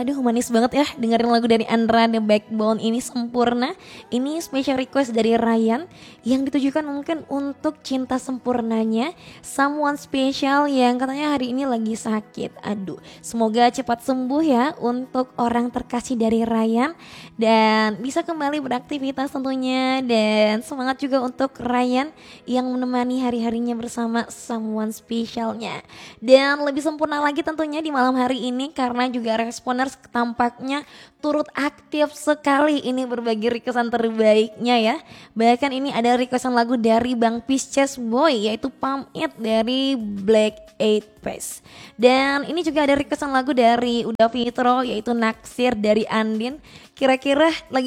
Aduh manis banget ya dengerin lagu dari Andra The Backbone ini sempurna. Ini special request dari Ryan yang ditujukan mungkin untuk cinta sempurnanya, someone special yang katanya hari ini lagi sakit. Aduh, semoga cepat sembuh ya untuk orang terkasih dari Ryan dan bisa kembali beraktivitas tentunya, dan semangat juga untuk Ryan yang menemani hari-harinya bersama someone specialnya. Dan lebih sempurna lagi tentunya di malam hari ini karena juga responers tampaknya turut aktif sekali ini berbagi requestan terbaiknya ya. Bahkan ini ada requestan lagu dari Bang Pisces Boy yaitu Pamit dari Black Eyed Peas. Dan ini juga ada requestan lagu dari Uda Fitro yaitu Naksir dari Andin. Kira-kira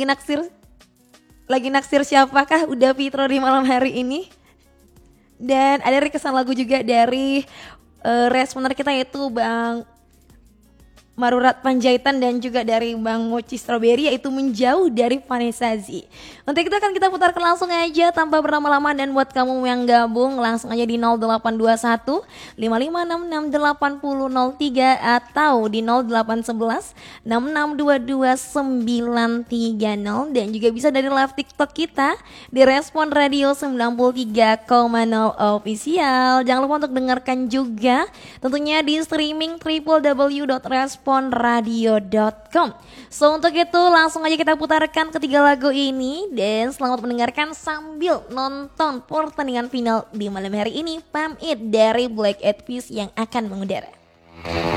lagi naksir siapakah Uda Fitro di malam hari ini? Dan ada requestan lagu juga dari responer kita yaitu Bang Marurat Panjaitan dan juga dari Bang Mochi Strawberry yaitu Menjauh dari Vanessa Z. Untuk itu akan kita putarkan langsung aja tanpa berlama-lama, dan buat kamu yang gabung langsung aja di 0821 55668003 atau di 0811 6622 930, dan juga bisa dari live TikTok kita di Respon Radio 93,0 official. Jangan lupa untuk dengarkan juga tentunya di streaming www.responradio.com. So untuk itu langsung aja kita putarkan ketiga lagu ini, dan selamat mendengarkan sambil nonton pertandingan final di malam hari ini. Pamit dari Black Eyed Peas yang akan mengudara.